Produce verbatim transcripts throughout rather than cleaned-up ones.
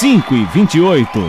cinco e vinte e oito.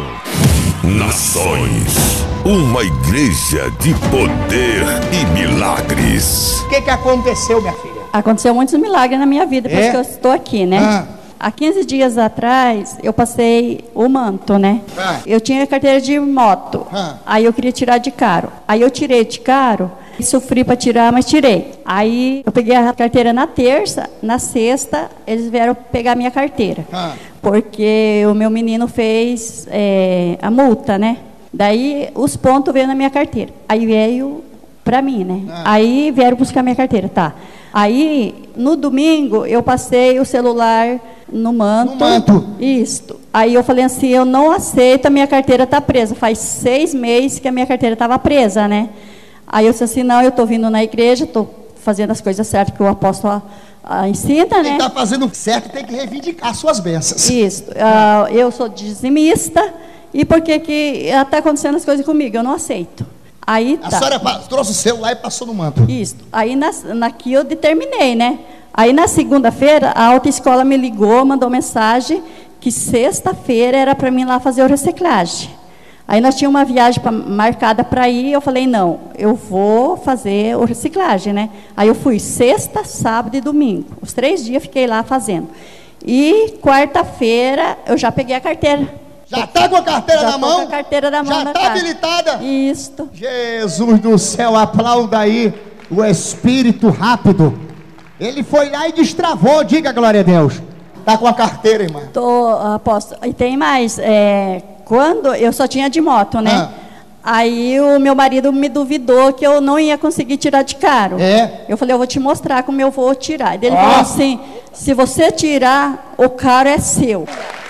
Nações, uma igreja de poder e milagres. O que que aconteceu, minha filha? Aconteceu muitos milagres na minha vida, por É? isso que eu estou aqui, né? Ah. Há quinze dias atrás, eu passei o manto, né? Ah. Eu tinha carteira de moto, Ah. aí eu queria tirar de caro. Aí eu tirei de caro, sofri para tirar, mas tirei. Aí eu peguei a carteira na terça, na sexta, eles vieram pegar a minha carteira. Ah. Porque o meu menino fez é, a multa, né? Daí os pontos veio na minha carteira. Aí veio para mim, né? Ah. Aí vieram buscar minha carteira, tá? Aí, no domingo, eu passei o celular no manto. No manto. Isso. Aí eu falei assim, eu não aceito, a minha carteira está presa. Faz seis meses que a minha carteira estava presa, né? Aí eu disse assim, não, eu estou vindo na igreja, estou fazendo as coisas certas que o apóstolo ah, ensina, Quem né? está fazendo certo tem que reivindicar suas bênçãos. Isso. Ah, eu sou dizimista, e por que que está acontecendo as coisas comigo? Eu não aceito. Aí A tá. senhora pa- trouxe o celular e passou no manto. Isso. Aí na, naqui eu determinei, né? Aí na segunda-feira a autoescola me ligou, mandou mensagem que sexta-feira era para mim ir lá fazer a reciclagem. Aí nós tínhamos uma viagem pra, marcada para ir, eu falei, não, eu vou fazer a reciclagem, né? Aí eu fui sexta, sábado e domingo. Os três dias fiquei lá fazendo. E quarta-feira eu já peguei a carteira. Já está com a carteira Já na tô mão? com a carteira na mão Já na está cara. habilitada? Isto. Jesus do céu, aplauda aí o Espírito rápido. Ele foi lá e destravou, diga glória a Deus. Está com a carteira, irmã. Tô, apóstolo. E tem mais, é, quando eu só tinha de moto, né? Ah. Aí o meu marido me duvidou que eu não ia conseguir tirar de caro. É? Eu falei, eu vou te mostrar como eu vou tirar. Daí ele Ó. falou assim, se você tirar, o caro é seu.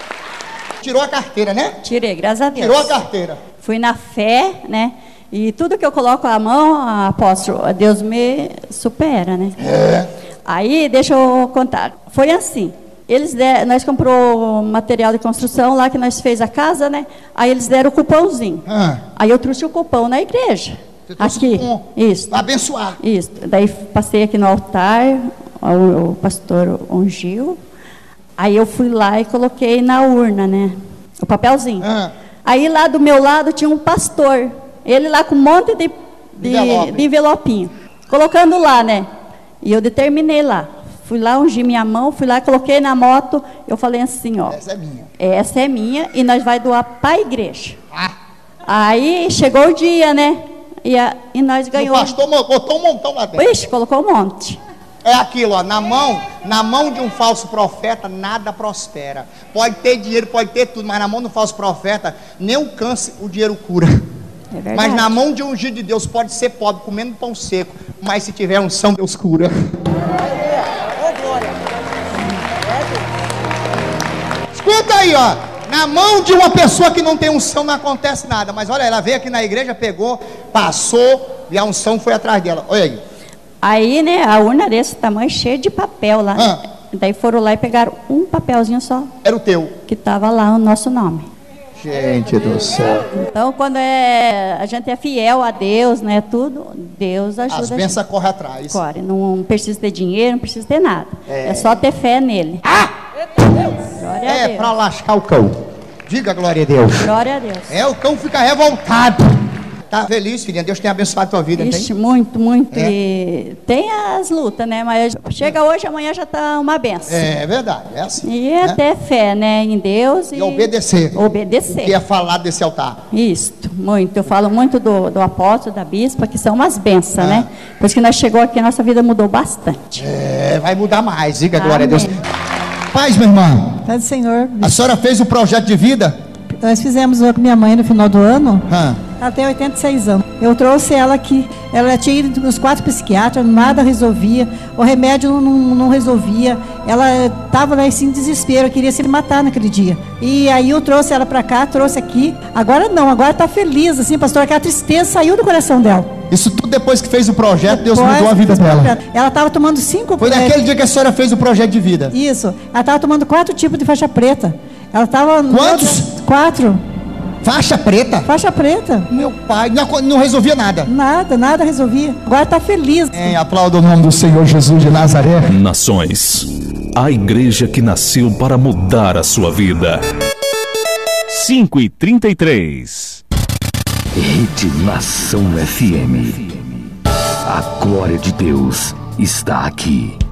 Tirou a carteira, né? Tirei, graças a Deus. Tirou a carteira. Fui na fé, né? E tudo que eu coloco a mão, apóstolo, Deus me supera, né? É. Aí, deixa eu contar. Foi assim. Eles der, nós comprou material de construção lá que nós fez a casa, né? Aí eles deram o cupãozinho. Ah. Aí eu trouxe o cupão na igreja. Você trouxe Aqui. o cupom Isso. para abençoar. Isso. Daí passei aqui no altar, o, o pastor ungiu. Aí eu fui lá e coloquei na urna, né? O papelzinho. Ah. Aí lá do meu lado tinha um pastor. Ele lá com um monte de, de, Envelope. de envelopinho. Colocando lá, né? E eu determinei lá. Fui lá, ungi minha mão, fui lá, coloquei na moto. Eu falei assim, ó. Essa é minha. Essa é minha e nós vai doar para a igreja. Ah. Aí chegou o dia, né? E, a, e nós O ganhamos. pastor mo- botou um montão lá dentro. Ixi, colocou um monte. É aquilo, ó, na mão, na mão de um falso profeta, nada prospera. Pode ter dinheiro, pode ter tudo, mas na mão de um falso profeta, nem o câncer o dinheiro cura. É verdade. Mas na mão de um ungido de Deus, pode ser pobre, comendo pão seco, mas se tiver unção, Deus cura. Escuta aí, ó. Na mão de uma pessoa que não tem unção não acontece nada. Mas olha, ela veio aqui na igreja, pegou, passou e a unção foi atrás dela. Olha aí. Aí, né, a urna desse tamanho, cheia de papel lá. Ah. Daí foram lá e pegaram um papelzinho só, Era o teu. que estava lá o nosso nome. Gente do céu. Então, quando é, a gente é fiel a Deus, né, tudo, Deus ajuda As a gente. bênçãos correm atrás. Corre, não precisa ter dinheiro, não precisa ter nada. É. É, só ter fé nele. Ah! Glória a É Deus. pra lascar o cão. Diga glória a Deus. Glória a Deus. É, o cão fica revoltado. Tá feliz, filhinha? Deus tem abençoado a tua vida, Ixi, tem? muito, muito. É. E tem as lutas, né? Mas chega hoje, amanhã já está uma benção. É verdade, é assim. E né? até fé, né? Em Deus e, E obedecer. obedecer. O que é falado desse altar. Isto, muito. Eu falo muito do, do apóstolo, da bispa, que são umas bênçãos, Ah. né? Pois que nós chegou aqui, a nossa vida mudou bastante. É, vai mudar mais. Diga glória a Deus. Amém. Paz, minha irmã. Paz do Senhor. A senhora fez o projeto de vida? Nós fizemos com minha mãe no final do ano. Ah. Ela tem oitenta e seis anos. Eu trouxe ela aqui. Ela tinha ido nos quatro psiquiatras, nada resolvia. O remédio não, não, não resolvia. Ela estava lá assim, em desespero, queria se matar naquele dia. E aí eu trouxe ela para cá, trouxe aqui. Agora não, agora está feliz, assim, pastor, que a tristeza saiu do coração dela. Isso tudo depois que fez o projeto, Deus Depois mudou a vida fez dela. projeto. Ela estava tomando cinco... Foi é, naquele dia que a senhora fez o projeto de vida. Isso. Ela estava tomando quatro tipos de faixa preta. Ela estava... Quantos? Quatro. Faixa preta? Faixa preta. Meu pai, não, não resolvia nada. Nada, nada resolvia. Agora está feliz. É, aplauda o nome do Senhor Jesus de Nazaré. Nações, a igreja que nasceu para mudar a sua vida. cinco e trinta e três. Rede Nação F M. A glória de Deus está aqui.